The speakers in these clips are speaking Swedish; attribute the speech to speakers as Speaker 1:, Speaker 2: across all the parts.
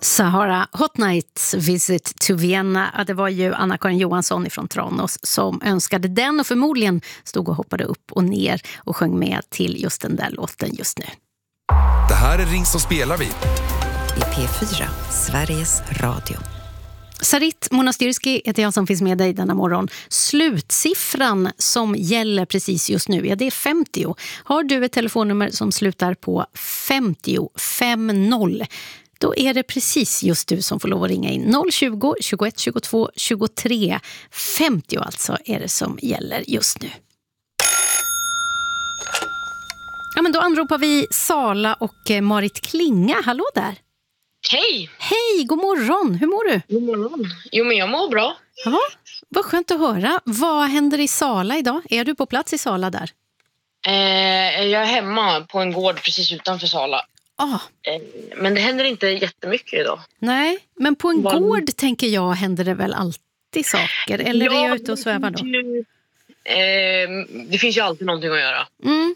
Speaker 1: Sahara Hot Nights Visit to Vienna. Ja, det var ju Anna-Karin Johansson från Tranås som önskade den och förmodligen stod och hoppade upp och ner och sjöng med till just den där låten just nu.
Speaker 2: Det här är Ring så spelar vi.
Speaker 3: I P4, Sveriges Radio.
Speaker 1: Sarit Monastyrski heter jag som finns med dig denna morgon. Slutsiffran som gäller precis just nu, ja det är 50. Har du ett telefonnummer som slutar på 50, då är det precis just du som får lov att ringa in. 020 21 22 23 50 alltså är det som gäller just nu. Ja, men då anropar vi Sala och Marit Klinga. Hallå där!
Speaker 4: Hej!
Speaker 1: Hej, god morgon! Hur mår du?
Speaker 4: God morgon. Jo, men jag mår bra.
Speaker 1: Ja, vad skönt att höra. Vad händer i Sala idag? Är du på plats i Sala där?
Speaker 4: Jag är hemma på en gård precis utanför Sala. Men det händer inte jättemycket idag.
Speaker 1: Nej, men på en gård tänker jag händer det väl alltid saker? Eller är jag ute och svävar då?
Speaker 4: Det finns ju alltid någonting att göra.
Speaker 1: Mm.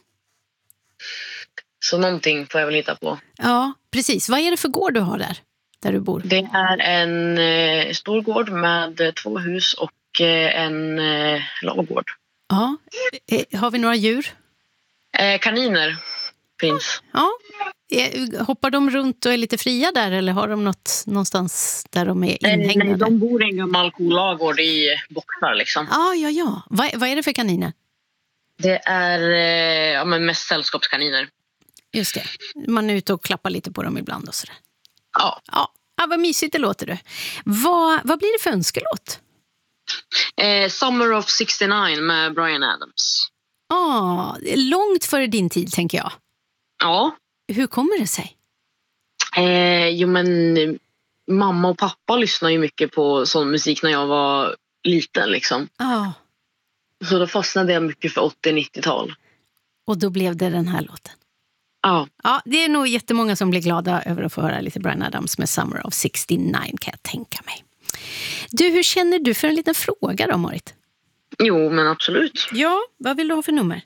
Speaker 4: Så någonting får jag väl hitta på.
Speaker 1: Ja, precis. Vad är det för gård du har där du bor?
Speaker 4: Det är en stor gård med 2 hus och en ladugård.
Speaker 1: Ja, har vi några djur?
Speaker 4: Kaniner finns.
Speaker 1: Ja, hoppar de runt och är lite fria där eller har de något någonstans där de är inhägnade?
Speaker 4: Nej, de bor i en gammal kolagård i boxar liksom.
Speaker 1: Ja. Vad är det för kaniner?
Speaker 4: Det är men mest sällskapskaniner.
Speaker 1: Just det. Man är ute och klappar lite på dem ibland och sådär.
Speaker 4: Ja.
Speaker 1: Ja, vad mysigt det låter du. Vad blir det för önskelåt?
Speaker 4: Summer of 69 med Bryan Adams.
Speaker 1: Långt före din tid tänker jag.
Speaker 4: Ja.
Speaker 1: Hur kommer det sig?
Speaker 4: Jo men mamma och pappa lyssnade ju mycket på sån musik när jag var liten liksom. Så då fastnade jag mycket för 80-90-tal.
Speaker 1: Och då blev det den här låten. Ja, det är nog jättemånga som blir glada över att få höra lite Bryan Adams med Summer of 69 kan jag tänka mig. Du, hur känner du för en liten fråga då, Marit?
Speaker 4: Jo, men absolut.
Speaker 1: Ja, vad vill du ha för nummer?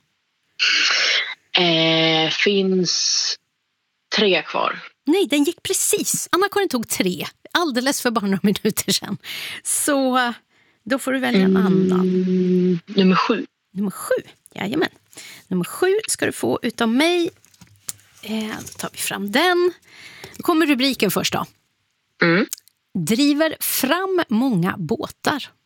Speaker 4: Finns 3 kvar.
Speaker 1: Nej, den gick precis. Anna-Karin tog 3. Alldeles för bara några minuter sedan. Så då får du välja en annan.
Speaker 4: Nummer 7.
Speaker 1: Nummer 7, jajamän. Nummer 7 ska du få utav mig. Då tar vi fram den. Då kommer rubriken först då. Driver fram många båtar.